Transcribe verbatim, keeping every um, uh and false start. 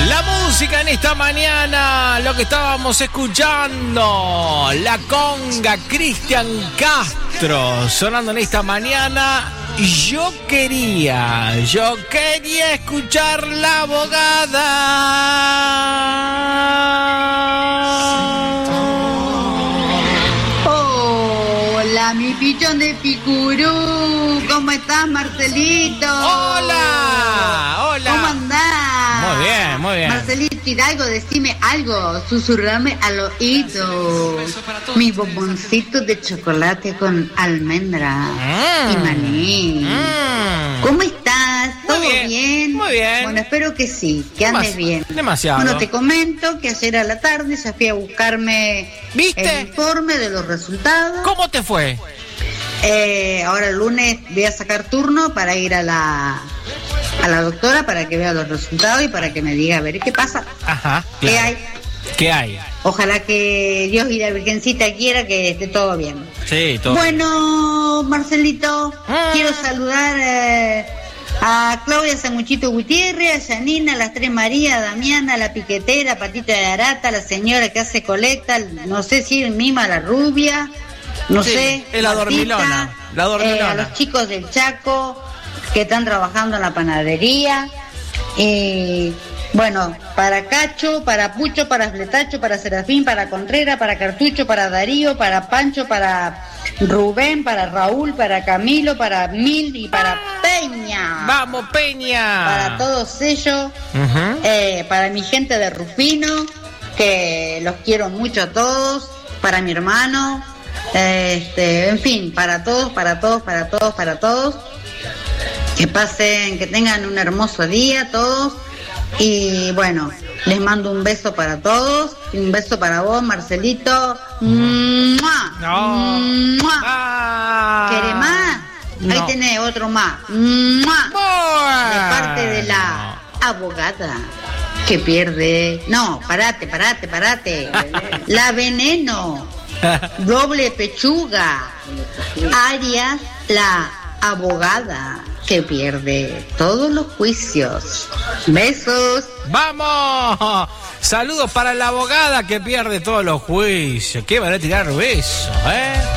La música en esta mañana, lo que estábamos escuchando, la conga, Cristian Castro, sonando en esta mañana. Yo quería, yo quería escuchar La Abogada. Hola, mi pichón de Picurú, ¿cómo estás, Marcelito? Hola, hola. ¿Cómo andás? Muy bien, muy bien. Marcelito Hidalgo, decime algo, susurrame al oído. Mi bomboncito de chocolate con almendra mm. y maní. Mm. ¿Cómo estás? ¿Todo muy bien, bien? Muy bien. Bueno, espero que sí, que andes Demas- bien. Demasiado. Bueno, te comento que ayer a la tarde ya fui a buscarme ¿Viste? el informe de los resultados. ¿Cómo te fue? Eh, ahora el lunes voy a sacar turno para ir a la a la doctora para que vea los resultados y para que me diga a ver qué pasa. Ajá. ¿Qué Claro. hay? ¿Qué hay? Ojalá que Dios y la Virgencita quiera que esté todo bien. Sí, todo. Bueno, Marcelito, Ah. quiero saludar eh, a Claudia Sanguchito Gutiérrez, a Janina, a las tres María, a Damiana, a la piquetera, a Patita de Arata, a la señora que hace colecta, no sé si es Mima la rubia, no Sí, sé. es la Martita, dormilona, la dormilona. eh, a los chicos del Chaco que están trabajando en la panadería. Y bueno, para Cacho, para Pucho, para Fletacho, para Serafín, para Contreras, para Cartucho, para Darío, para Pancho, para Rubén, para Raúl, para Camilo, para Mil y para Peña. ¡Vamos, Peña! Para todos ellos, Uh-huh. eh, para mi gente de Rufino, que los quiero mucho a todos, para mi hermano, eh, este, en fin, para todos, para todos, para todos, para todos. Que pasen, que tengan un hermoso día todos. Y bueno, les mando un beso para todos. Y un beso para vos, Marcelito. ¡Mua! No. ¡Mua! Ah. ¿Querés más? No. Ahí tenés otro más. ¡Mua! Bueno. De parte de la abogada que pierde. No, parate, parate, parate. La Veneno. Doble Pechuga. Arias, la abogada que pierde todos los juicios. Besos. ¡Vamos! Saludos para la abogada que pierde todos los juicios. ¿Qué van a tirar besos, eh?